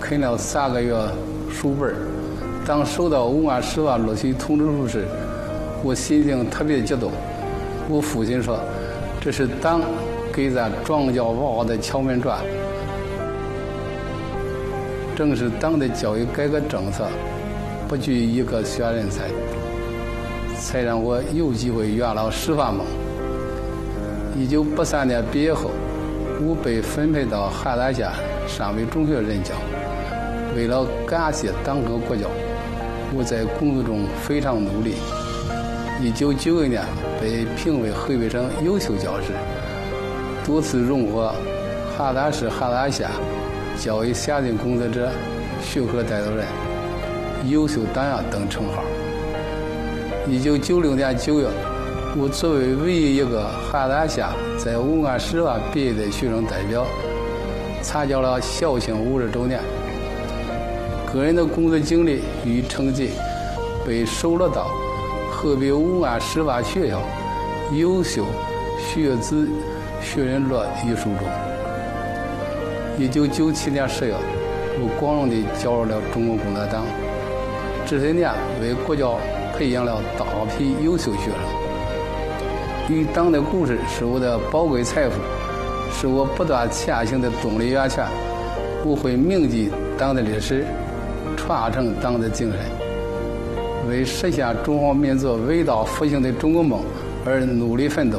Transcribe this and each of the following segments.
啃了3个月书本。当收到5万10万录取通知书时，我心情特别激动。我父亲说，这是党给咱庄稼娃娃的敲门砖。正是党的教育改革政策不拘一个选人才，才让我有机会圆了师范梦。1983年毕业后，我被分配到邯郸县上北中学任教。为了感谢党和国教，我在工作中非常努力。1991年被评为河北省优秀教师，多次荣获邯郸市邯郸县教育先进工作者、学科带头人、优秀党员等称号。1996年9月，我作为唯一一个邯郸县在5万10万毕业的学生代表，参加了校庆50周年。个人的工作经历与成绩被收录到河北5万10万学校优秀学子学人录一书中。1997年10月，我光荣地加入了中国共产党。这些年为国教培养了大批优秀学生。与党的故事是我的宝贵财富，是我不断前行的动力源泉。我会铭记党的历史，传承党的精神，为实现中华民族伟大复兴的中国梦而努力奋斗。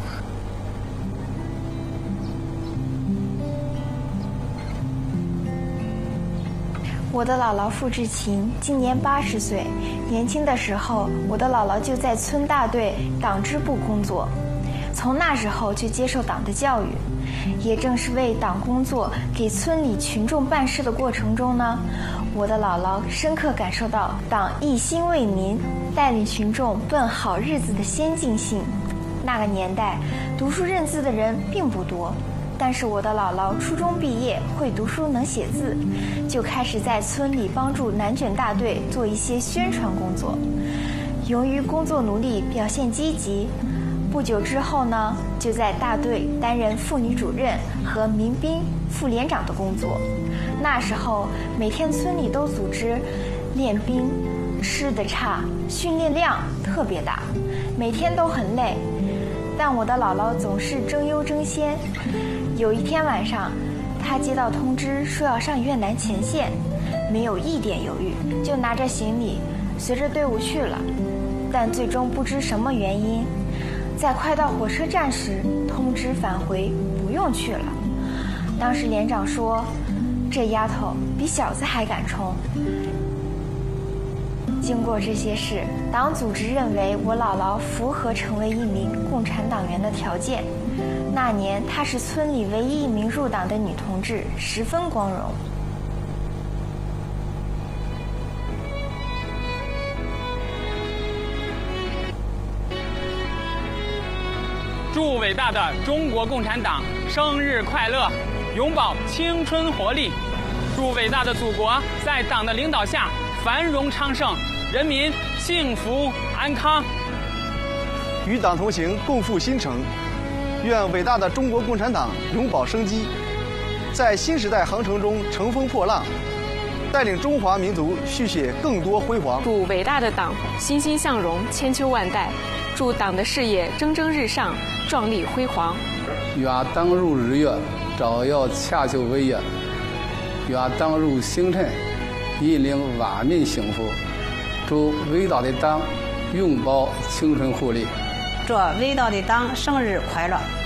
我的姥姥傅志勤今年80岁，年轻的时候，我的姥姥就在村大队党支部工作，从那时候就接受党的教育。也正是为党工作，给村里群众办事的过程中呢，我的姥姥深刻感受到党一心为民，带领群众奔好日子的先进性。那个年代，读书认字的人并不多，但是我的姥姥初中毕业，会读书能写字，就开始在村里帮助南卷大队做一些宣传工作。由于工作努力，表现积极，不久之后呢，就在大队担任妇女主任和民兵副连长的工作。那时候每天村里都组织练兵，吃的差，训练量特别大，每天都很累。但我的姥姥总是争优争先。有一天晚上，她接到通知说要上越南前线，没有一点犹豫，就拿着行李随着队伍去了。但最终不知什么原因，在快到火车站时，通知返回不用去了。当时连长说，这丫头比小子还敢冲。经过这些事，党组织认为我姥姥符合成为一名共产党员的条件。那年她是村里唯一一名入党的女同志，十分光荣。 祝伟大的中国共产党生日快乐，永葆青春活力！祝伟大的祖国在党的领导下繁荣昌盛，人民幸福安康。 与党同行，共赴新程。愿伟大的中国共产党永葆生机，在新时代航程中乘风破浪，带领中华民族续写更多辉煌。 祝伟大的党欣欣向荣，千秋万代。祝党的事业蒸蒸日上，壮丽辉煌。 愿党如日月，照耀千秋伟业；愿党如星辰，引领万民幸福。祝伟大的党永葆青春活力。 祝伟大的党生日快乐！